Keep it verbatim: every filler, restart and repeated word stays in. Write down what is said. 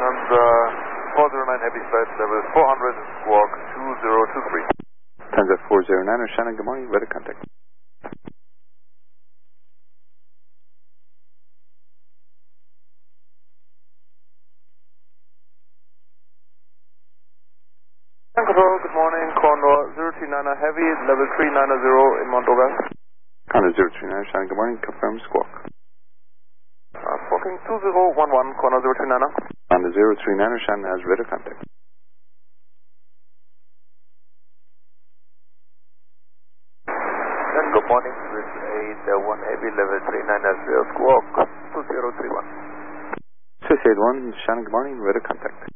and uh, four zero nine heavy flight level four hundred, squawk two zero two three. Tango four zero nine, Shannon, good morning, weather contact. Control, good morning, Condor zero three nine heavy, level three nine zero in Montoga. Condor zero three nine, Shannon, good morning, confirm squawk. Uh, squawking two zero one one, Condor zero three nine. Condor zero three nine, Shannon has radar contact. And good morning, Swiss eight one heavy, level three nine zero, squawk two zero three one. Swiss eight one, Shannon, good morning, radar contact.